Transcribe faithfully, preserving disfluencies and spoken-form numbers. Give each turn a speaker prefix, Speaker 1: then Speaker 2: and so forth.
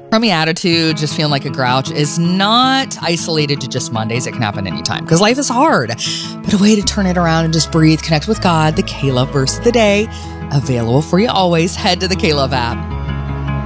Speaker 1: Crummy attitude, just feeling like a grouch, is not isolated to just Mondays. It can happen anytime because life is hard. But a way to turn it around and just breathe, connect with God, the K-Love verse of the day, available for you always. Head to the K-Love app.